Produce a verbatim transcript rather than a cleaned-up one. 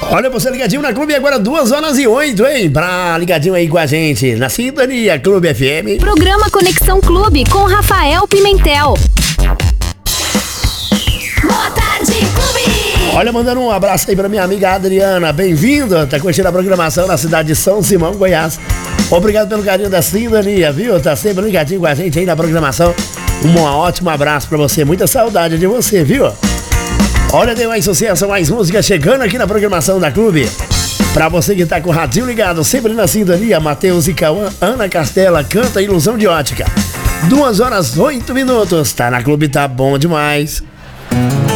Olha, você ligadinho na Clube agora, duas horas e oito, hein? Pra ligadinho aí com a gente na Sintonia Clube F M. Programa Conexão Clube com Rafael Pimentel. Boa tarde, Clube! Olha, mandando um abraço aí pra minha amiga Adriana. Bem-vinda, tá curtindo a programação na cidade de São Simão, Goiás. Obrigado pelo carinho da Sintonia, viu? Tá sempre ligadinho com a gente aí na programação. Um ótimo abraço pra você, muita saudade de você, viu? Olha, tem mais sucesso, mais música chegando aqui na programação da Clube. Pra você que tá com o radinho ligado, sempre na Sintonia, Matheus e Cauã, Ana Castela, canta Ilusão de Ótica. Duas horas, oito minutos, tá na Clube, tá bom demais.